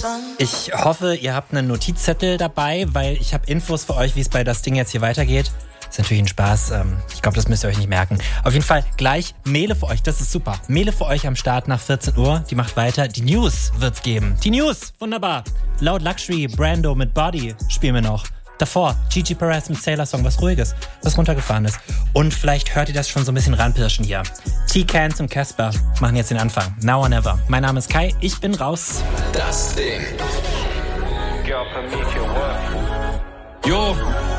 Ich hoffe, ihr habt einen Notizzettel dabei, weil ich habe Infos für euch, wie es bei das Ding jetzt hier weitergeht. Ist natürlich ein Spaß. Ich glaube, das müsst ihr euch nicht merken. Auf jeden Fall gleich Mele für euch. Das ist super. Mele für euch am Start nach 14 Uhr. Die macht weiter. Die News wird's geben. Die News. Wunderbar. Loud Luxury, Brando mit Body spielen wir noch. Davor Gigi Perez mit Sailor Song. Was Ruhiges. Was runtergefahren ist. Und vielleicht hört ihr das schon so ein bisschen ranpirschen hier. T-Cans und Casper machen jetzt den Anfang. Now or never. Mein Name ist Kai. Ich bin raus. Das Ding. Yo.